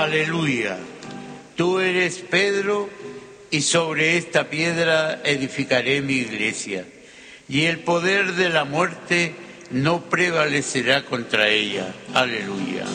Aleluya. Tú eres Pedro, y sobre esta piedra edificaré mi iglesia, y el poder de la muerte no prevalecerá contra ella. Aleluya.